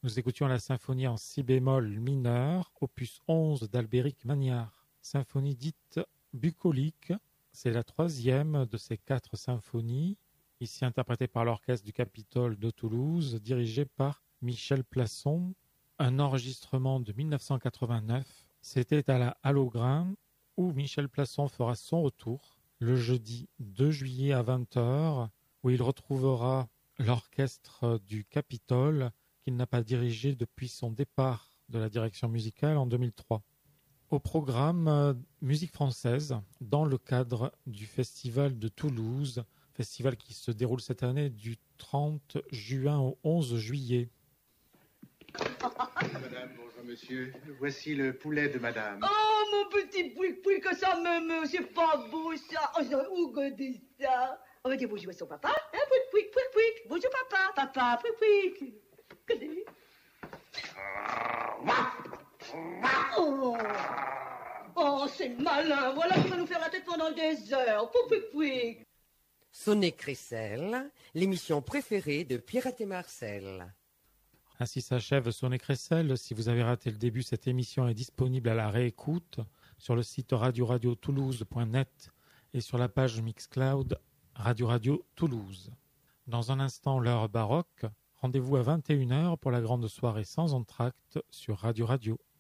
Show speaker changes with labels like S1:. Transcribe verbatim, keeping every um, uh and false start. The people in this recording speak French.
S1: Nous écoutions la symphonie en si bémol mineur, opus onze d'Albéric Magnard. Symphonie dite bucolique, c'est la troisième de ces quatre symphonies, ici interprétée par l'orchestre du Capitole de Toulouse, dirigé par Michel Plasson. Un enregistrement de mille neuf cent quatre-vingt-neuf, c'était à la Halograin, où Michel Plasson fera son retour, le jeudi deux juillet à vingt heures, où il retrouvera l'orchestre du Capitole, qu'il n'a pas dirigé depuis son départ de la direction musicale en deux mille trois. Au programme, euh, musique française, dans le cadre du Festival de Toulouse, festival qui se déroule cette année du trente juin au onze juillet.
S2: Madame, bonjour monsieur. Voici le poulet de madame.
S3: Oh, mon petit pouic-pouic, que ça me... C'est pas beau, ça. Oh, ça, où regardez ça. On va dire bonjour à son papa. Hein, pouic-pouic, pouic-pouic. Bonjour, papa. Papa, pouic-pouic. Regardez. Oh, oh c'est malin. Voilà qui va nous faire la tête pendant des heures. Pouic-pouic.
S4: Sonnet Crécelle, l'émission préférée de Pierrette et Marcel.
S1: Ainsi s'achève Sonnet Crécelle. Si vous avez raté le début, cette émission est disponible à la réécoute sur le site radio radio toulouse point net et sur la page Mixcloud Radio Radio Toulouse. Dans un instant, l'heure baroque. Rendez-vous à vingt et une heures pour la grande soirée sans entracte sur Radio Radio.